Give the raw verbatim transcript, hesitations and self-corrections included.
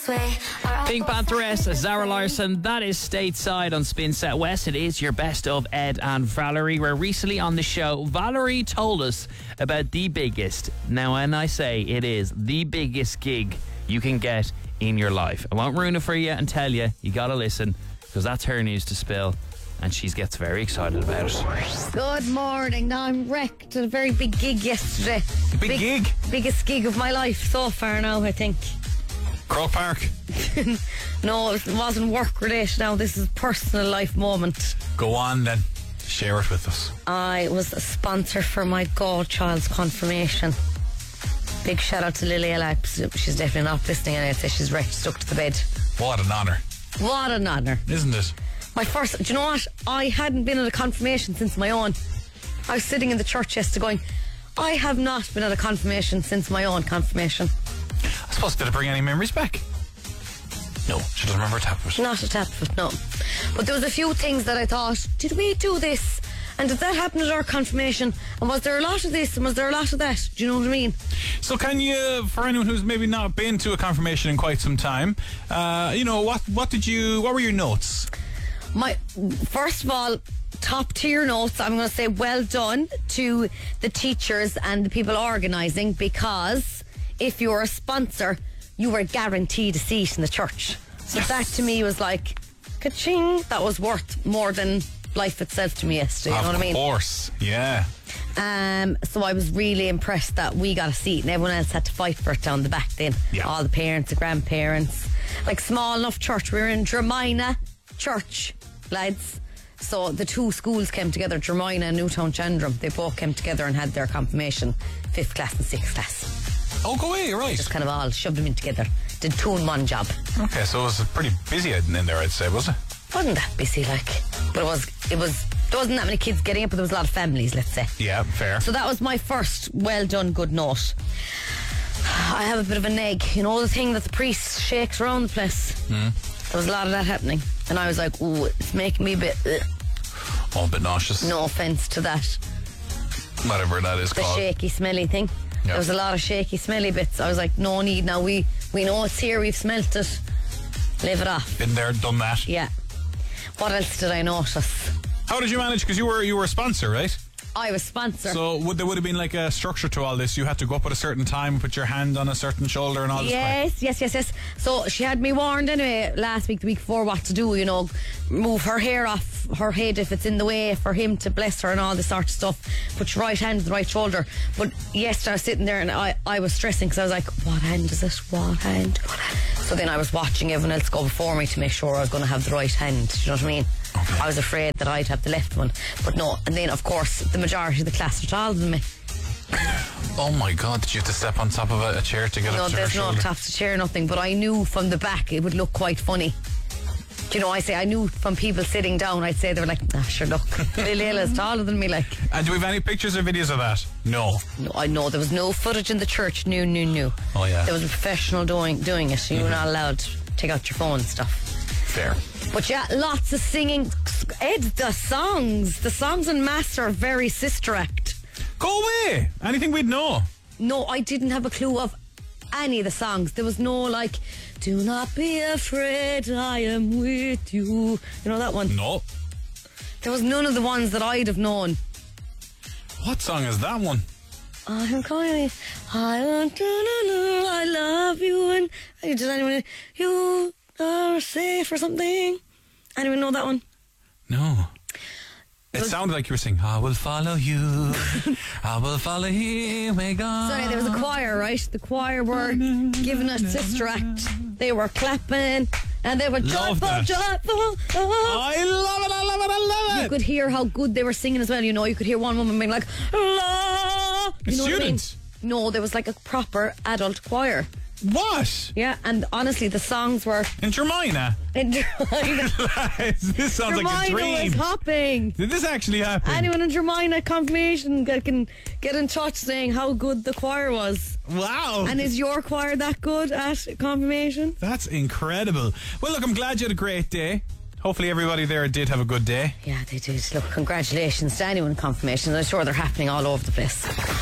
way. Pink Pantheress, Zara Larsson. That is Stateside on Spin Set West. It is your best of Ed and Valerie. Where recently on the show, Valerie told us about the biggest. Now, when I say it is the biggest gig you can get in your life, I won't ruin it for you and tell you. You gotta listen, because that's her news to spill. And she gets very excited about it. Good morning. Now I'm wrecked at a very big gig yesterday. Big, big gig? Biggest gig of my life so far now, I think. Croke Park? No, it wasn't work related now. This is a personal life moment. Go on then. Share it with us. I was a sponsor for my godchild's confirmation. Big shout out to Lily Ella. She's definitely not listening and I'd say she's wrecked, stuck to the bed. What an honour. What an honour. Isn't it? My first, do you know what? I hadn't been at a confirmation since my own. I was sitting in the church yesterday going, I have not been at a confirmation since my own confirmation. I suppose, did it bring any memories back? No, she doesn't remember a tap of it. Not a tap of it, no. But there was a few things that I thought, did we do this? And did that happen at our confirmation? And was there a lot of this and was there a lot of that? Do you know what I mean? So can you, for anyone who's maybe not been to a confirmation in quite some time, uh, you know, what, what did you, what were your notes? My first of all, top tier notes. I'm going to say well done to the teachers and the people organising, because if you were a sponsor, you were guaranteed a seat in the church. So yes. That to me was like, ka-ching. That was worth more than life itself to me yesterday. You know what I mean? Of course, yeah. Um, so I was really impressed that we got a seat and everyone else had to fight for it down the back then. Yeah. All the parents, the grandparents. Like small enough church. We were in Dromina Church, lads. So the two schools came together, Dromina and Newtown Chandram. They both came together and had their confirmation, fifth class and sixth class. Oh, go away, right. Just kind of all shoved them in together. Did two in one job. Okay, so it was pretty busy in there, I'd say, was it? Wasn't that busy, like. But it was, it was, there wasn't that many kids getting it, but there was a lot of families, let's say. Yeah, fair. So that was my first well done, good note. I have a bit of a neg. You know the thing that the priest shakes around the place? Mm. There was a lot of that happening. And I was like, ooh, it's making me a bit... Ugh. Oh, a bit nauseous. No offence to that. Whatever that is the called. The shaky, smelly thing. Yep. There was a lot of shaky, smelly bits. I was like, no need now. We, we know it's here. We've smelt it. Live it off. Been there, done that. Yeah. What else did I notice? How did you manage? Because you were you were a sponsor, right? I was sponsor. So would, there would have been like a structure to all this. You had to go up at a certain time, put your hand on a certain shoulder and all this. Yes, crap. yes, yes, yes. So she had me warned anyway last week, the week before, what to do, you know, move her hair off her head if it's in the way for him to bless her and all this sort of stuff. Put your right hand on the right shoulder. But yesterday I was sitting there and I, I was stressing because I was like, what hand is it? What hand? What hand? So then I was watching everyone else go before me to make sure I was going to have the right hand. Do you know what I mean? Okay. I was afraid that I'd have the left one, but no. And then of course the majority of the class are taller than me. Oh my God, did you have to step on top of a, a chair to get no, up to her shoulder? No, there's no top to chair, nothing, but I knew from the back it would look quite funny. Do you know, I say I knew from people sitting down, I'd say they were like, ah, sure, look, Lily is taller than me, like. And do we have any pictures or videos of that? No. No, I know there was no footage in the church. No, no, no. Oh yeah. There was a professional doing doing it. You mm-hmm. were not allowed to take out your phone and stuff. Fair. But yeah, lots of singing. Ed, the songs, the songs in Mass are very Sister Act. Go away. Anything we'd know? No, I didn't have a clue of any of the songs. There was no like, do not be afraid, I am with you. You know that one? No. There was none of the ones that I'd have known. What song is that one? I'm calling. I want to know, I love you, and did anyone? You are safe or something. Anyone know that one? No. It sounded like you were singing, I will follow you, I will follow you, may God. Sorry, there was a choir, right? The choir were giving us Sister Act. They were clapping and they were love joyful, that. joyful. Oh. I love it, I love it, I love it. You could hear how good they were singing as well. You know, you could hear one woman being like, la. You know students? What I mean? No, there was like a proper adult choir. What? Yeah, and honestly, the songs were in Dromina. In Dromina. This sounds Dromina like a dream. was hopping. Did this actually happen? Anyone in Dromina confirmation can get in touch saying how good the choir was. Wow. And is your choir that good at confirmation? That's incredible. Well, look, I'm glad you had a great day. Hopefully everybody there did have a good day. Yeah, they did. Look, congratulations to anyone in confirmation. I'm sure they're happening all over the place.